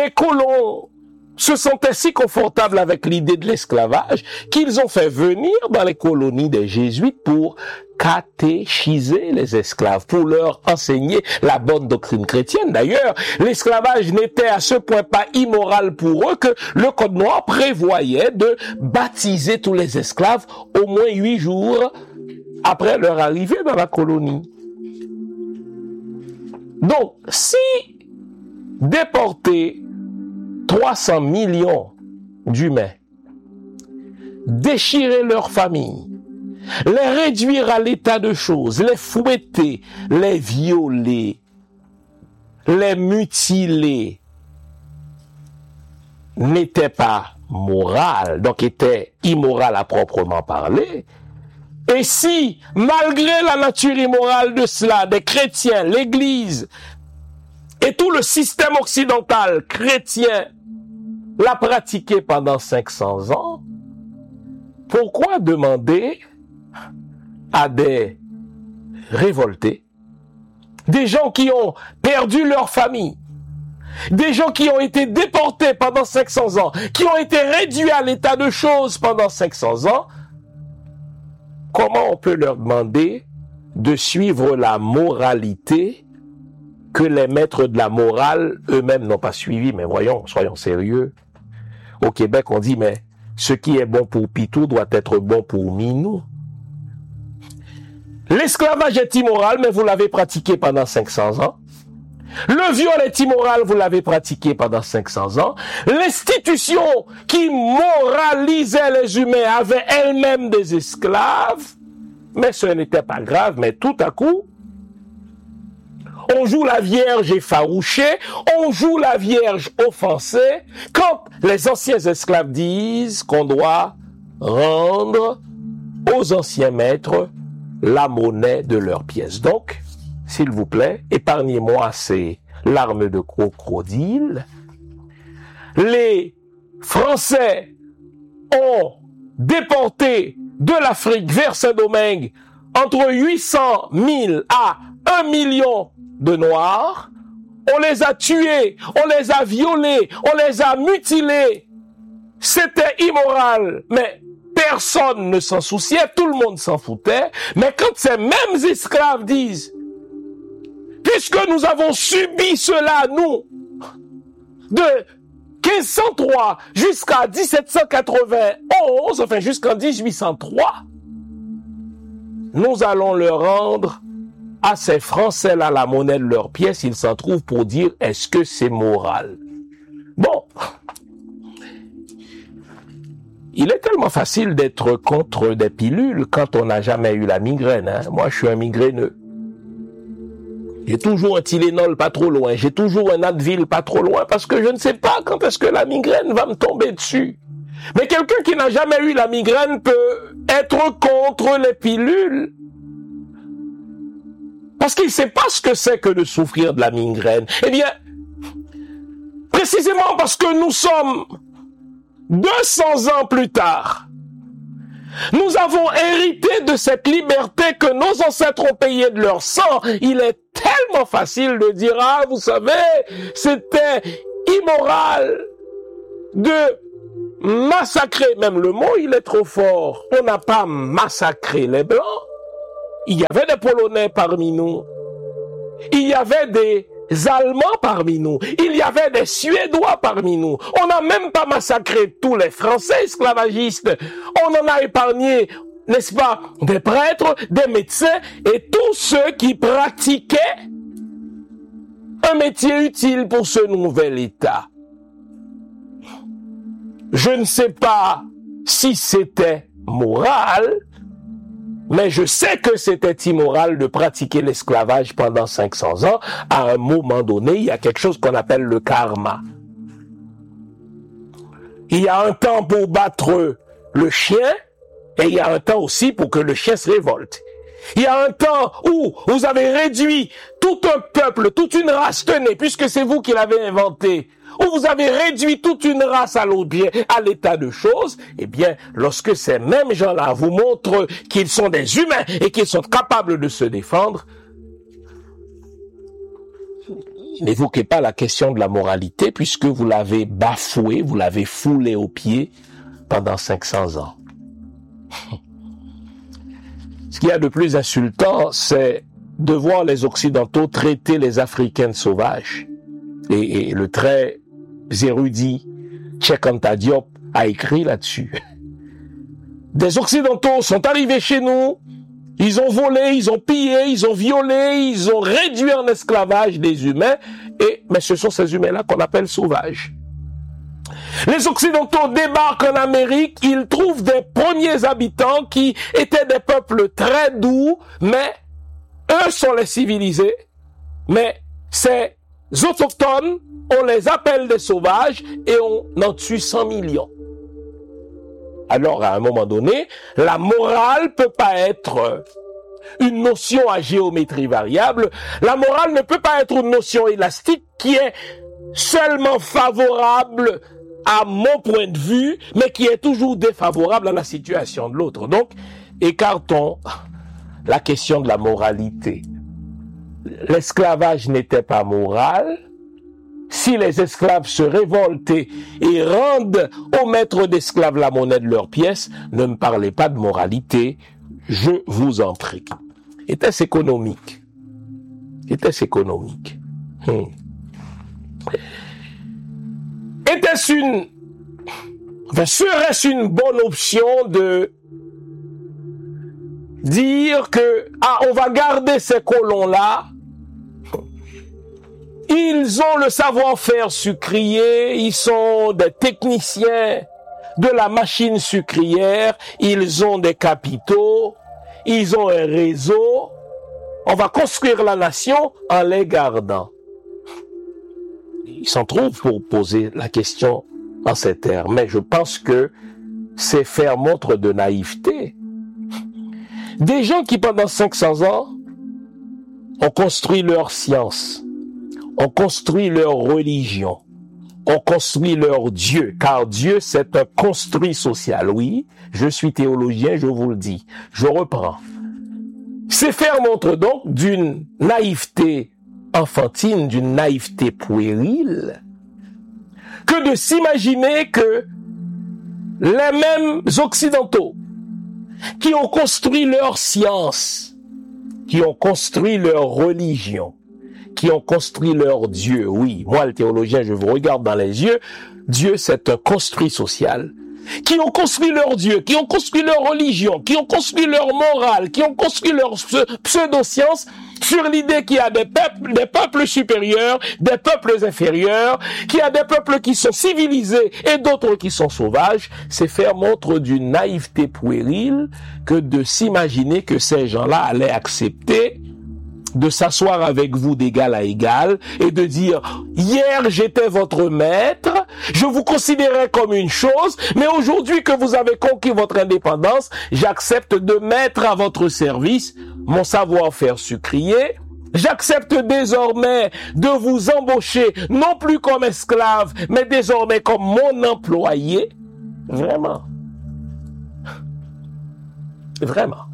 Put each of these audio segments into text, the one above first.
les colons se sentaient si confortables avec l'idée de l'esclavage qu'ils ont fait venir dans les colonies des jésuites pour catéchiser les esclaves, pour leur enseigner la bonne doctrine chrétienne. D'ailleurs, l'esclavage n'était à ce point pas immoral pour eux que le Code noir prévoyait de baptiser tous les esclaves au moins 8 jours après leur arrivée dans la colonie. Donc, si déporter 300 millions d'humains, déchirer leurs familles, les réduire à l'état de choses, les fouetter, les violer, les mutiler, n'était pas moral, donc était immoral à proprement parler. Et si, malgré la nature immorale de cela, des chrétiens, l'Église et tout le système occidental chrétien l'a pratiqué pendant 500 ans, pourquoi demander à des révoltés, des gens qui ont perdu leur famille, des gens qui ont été déportés pendant 500 ans, qui ont été réduits à l'état de choses pendant 500 ans, comment on peut leur demander de suivre la moralité que les maîtres de la morale eux-mêmes n'ont pas suivi? Mais voyons, soyons sérieux. Au Québec, on dit, mais ce qui est bon pour Pitou doit être bon pour Minou. L'esclavage est immoral, mais vous l'avez pratiqué pendant 500 ans. Le viol est immoral, vous l'avez pratiqué pendant 500 ans. L'institution qui moralisait les humains avait elle-même des esclaves. Mais ce n'était pas grave, mais tout à coup, on joue la Vierge effarouchée, on joue la Vierge offensée, quand les anciens esclaves disent qu'on doit rendre aux anciens maîtres la monnaie de leurs pièces. Donc, s'il vous plaît, épargnez-moi ces larmes de crocodile. Les Français ont déporté de l'Afrique vers Saint-Domingue entre 800 000 à 1 million de Noirs. On les a tués, on les a violés, on les a mutilés. C'était immoral, mais personne ne s'en souciait, tout le monde s'en foutait. Mais quand ces mêmes esclaves disent, puisque nous avons subi cela, nous, de 1503 jusqu'à 1791, enfin jusqu'en 1803, nous allons leur rendre à ces Français-là la monnaie de leurs pièces. Ils s'en trouvent pour dire, est-ce que c'est moral? Bon, il est tellement facile d'être contre des pilules quand on n'a jamais eu la migraine. Hein? Moi, je suis un migraineux. J'ai toujours un Tylenol pas trop loin. J'ai toujours un Advil pas trop loin parce que je ne sais pas quand est-ce que la migraine va me tomber dessus. Mais quelqu'un qui n'a jamais eu la migraine peut être contre les pilules parce qu'il ne sait pas ce que c'est que de souffrir de la migraine. Eh bien, précisément parce que nous sommes 200 ans plus tard, nous avons hérité de cette liberté que nos ancêtres ont payée de leur sang. Il est tellement facile de dire, ah, vous savez, c'était immoral de massacrer. Même le mot, il est trop fort. On n'a pas massacré les Blancs. Il y avait des Polonais parmi nous. Il y avait des Allemands parmi nous. Il y avait des Suédois parmi nous. On n'a même pas massacré tous les Français esclavagistes. On en a épargné, n'est-ce pas, des prêtres, des médecins et tous ceux qui pratiquaient un métier utile pour ce nouvel État. Je ne sais pas si c'était moral, mais je sais que c'était immoral de pratiquer l'esclavage pendant 500 ans. À un moment donné, il y a quelque chose qu'on appelle le karma. Il y a un temps pour battre le chien, et il y a un temps aussi pour que le chien se révolte. Il y a un temps où vous avez réduit tout un peuple, toute une race, tenez, puisque c'est vous qui l'avez inventé, où vous avez réduit toute une race à l'état de choses, eh bien, lorsque ces mêmes gens-là vous montrent qu'ils sont des humains et qu'ils sont capables de se défendre, n'évoquez pas la question de la moralité puisque vous l'avez bafoué, vous l'avez foulé aux pieds pendant 500 ans. Ce qu'il y a de plus insultant, c'est de voir les Occidentaux traiter les Africains de sauvages. Et le très érudit Cheikh Anta Diop a écrit là-dessus. Des Occidentaux sont arrivés chez nous, ils ont volé, ils ont pillé, ils ont violé, ils ont réduit en esclavage des humains, mais ce sont ces humains-là qu'on appelle sauvages. Les Occidentaux débarquent en Amérique, ils trouvent des premiers habitants qui étaient des peuples très doux, mais eux sont les civilisés, mais ces autochtones, on les appelle des sauvages et on en tue 100 millions. Alors, à un moment donné, la morale peut pas être une notion à géométrie variable. La morale ne peut pas être une notion élastique qui est seulement favorable à mon point de vue, mais qui est toujours défavorable à la situation de l'autre. Donc, écartons la question de la moralité. L'esclavage n'était pas moral. Si les esclaves se révoltaient et rendent aux maîtres d'esclaves la monnaie de leurs pièces, ne me parlez pas de moralité, je vous en prie. Était-ce économique? Était-ce économique? Serait-ce une bonne option de dire que, on va garder ces colons-là, ils ont le savoir-faire sucrier, ils sont des techniciens de la machine sucrière, ils ont des capitaux, ils ont un réseau, on va construire la nation en les gardant. Il s'en trouve pour poser la question en ces termes, mais je pense que c'est faire montre de naïveté. Des gens qui pendant 500 ans ont construit leur science, ont construit leur religion, ont construit leur Dieu, car Dieu c'est un construit social. Oui, je suis théologien, je vous le dis. Je reprends. C'est faire montre donc d'une naïveté enfantine, d'une naïveté puérile, que de s'imaginer que les mêmes Occidentaux qui ont construit leur science, qui ont construit leur religion, qui ont construit leur Dieu. Oui, moi le théologien, je vous regarde dans les yeux, Dieu c'est un construit social. Qui ont construit leur Dieu, qui ont construit leur religion, qui ont construit leur morale, qui ont construit leur pseudo-science sur l'idée qu'il y a des peuples supérieurs, des peuples inférieurs, qu'il y a des peuples qui sont civilisés et d'autres qui sont sauvages, c'est faire montre d'une naïveté puérile que de s'imaginer que ces gens-là allaient accepter de s'asseoir avec vous d'égal à égal et de dire « Hier, j'étais votre maître, je vous considérais comme une chose, mais aujourd'hui que vous avez conquis votre indépendance, j'accepte de mettre à votre service mon savoir-faire sucrier. J'accepte désormais de vous embaucher, non plus comme esclave, mais désormais comme mon employé. » Vraiment. Vraiment.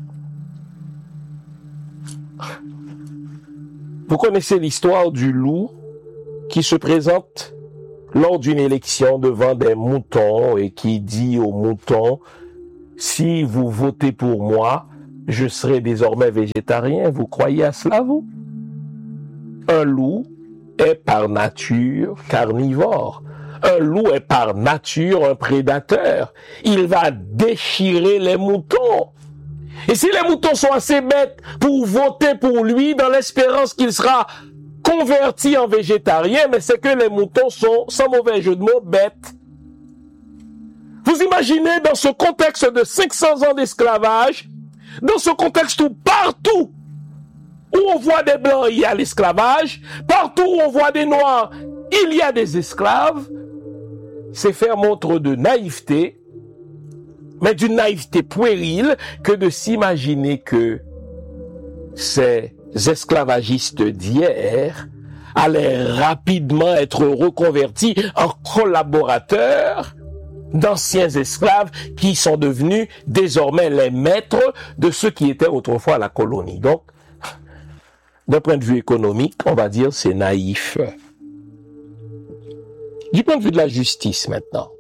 Vous connaissez l'histoire du loup qui se présente lors d'une élection devant des moutons et qui dit aux moutons « Si vous votez pour moi, je serai désormais végétarien. » Vous croyez à cela, vous? Un loup est par nature carnivore. Un loup est par nature un prédateur. Il va déchirer les moutons. Et si les moutons sont assez bêtes pour voter pour lui dans l'espérance qu'il sera converti en végétarien, mais c'est que les moutons sont, sans mauvais jeu de mots, bêtes. Vous imaginez dans ce contexte de 500 ans d'esclavage, dans ce contexte où partout où on voit des blancs, il y a l'esclavage, partout où on voit des noirs, il y a des esclaves, c'est faire montre de naïveté, mais d'une naïveté puérile que de s'imaginer que ces esclavagistes d'hier allaient rapidement être reconvertis en collaborateurs d'anciens esclaves qui sont devenus désormais les maîtres de ceux qui étaient autrefois la colonie. Donc, d'un point de vue économique, on va dire c'est naïf. Du point de vue de la justice maintenant,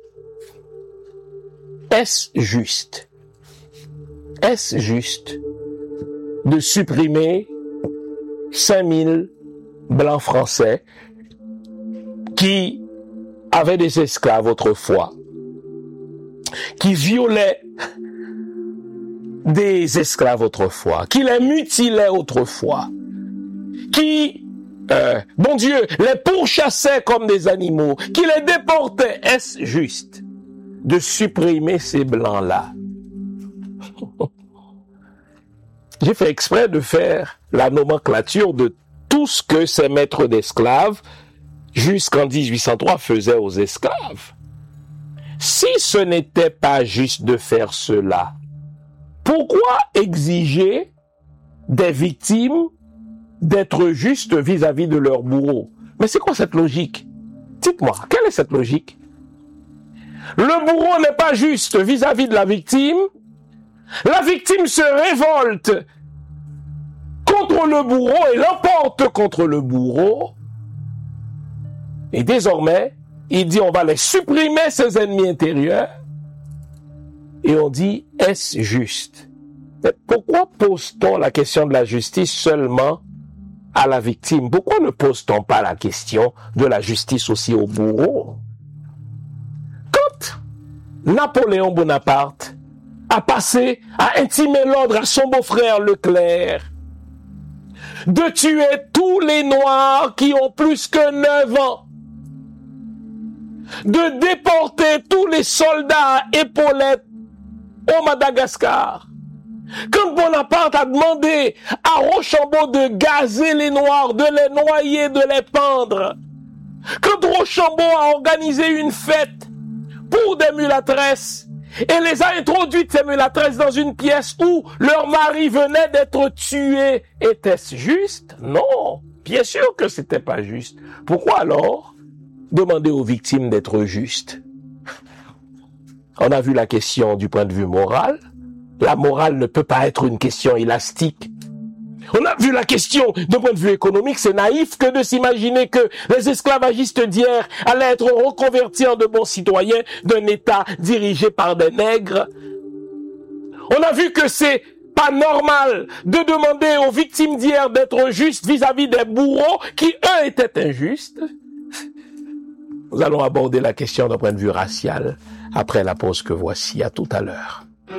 est-ce juste de supprimer 5000 blancs français qui avaient des esclaves autrefois, qui violaient des esclaves autrefois, qui les mutilaient autrefois, qui, bon Dieu, les pourchassaient comme des animaux, qui les déportaient? Est-ce juste de supprimer ces blancs-là? J'ai fait exprès de faire la nomenclature de tout ce que ces maîtres d'esclaves, jusqu'en 1803, faisaient aux esclaves. Si ce n'était pas juste de faire cela, pourquoi exiger des victimes d'être justes vis-à-vis de leurs bourreaux? Mais c'est quoi cette logique? Dites-moi, quelle est cette logique? Le bourreau n'est pas juste vis-à-vis de la victime. La victime se révolte contre le bourreau et l'emporte contre le bourreau. Et désormais, il dit on va les supprimer, ces ennemis intérieurs. Et on dit, est-ce juste? Mais pourquoi pose-t-on la question de la justice seulement à la victime? Pourquoi ne pose-t-on pas la question de la justice aussi au bourreau? Quand Napoléon Bonaparte a intimé l'ordre à son beau-frère Leclerc de tuer tous les Noirs qui ont plus que 9 ans, de déporter tous les soldats à épaulettes au Madagascar. Quand Bonaparte a demandé à Rochambeau de gazer les Noirs, de les noyer, de les pendre. Quand Rochambeau a organisé une fête pour des mulâtresses et les a introduites, ces mulâtresses, dans une pièce où leur mari venait d'être tué, était-ce juste? Non, bien sûr que c'était pas juste. Pourquoi alors demander aux victimes d'être justes? On a vu la question du point de vue moral. La morale ne peut pas être une question élastique. On a vu la question d'un point de vue économique. C'est naïf que de s'imaginer que les esclavagistes d'hier allaient être reconvertis en de bons citoyens d'un État dirigé par des nègres. On a vu que c'est pas normal de demander aux victimes d'hier d'être justes vis-à-vis des bourreaux qui, eux, étaient injustes. Nous allons aborder la question d'un point de vue racial après la pause que voici. À tout à l'heure.